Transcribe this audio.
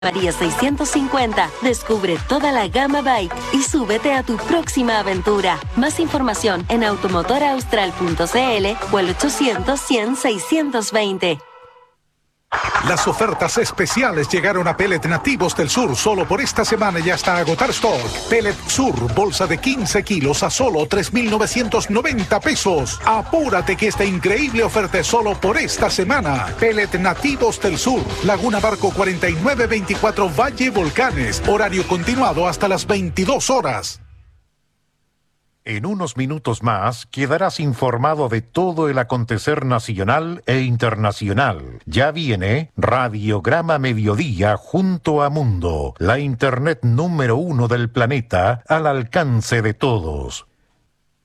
María 650. Descubre toda la gama Bike y súbete a tu próxima aventura. Más información en automotoraustral.cl o el 800-100-620. Las ofertas especiales llegaron a Pellet Nativos del Sur solo por esta semana y hasta agotar stock. Pellet Sur, bolsa de 15 kilos a solo 3,990 pesos. Apúrate que esta increíble oferta es solo por esta semana. Pellet Nativos del Sur, Laguna Barco 4924 Valle Volcanes. Horario continuado hasta las 22 horas. En unos minutos más quedarás informado de todo el acontecer nacional e internacional. Ya viene Radiograma Mediodía junto a Mundo, la internet número 1 del planeta al alcance de todos.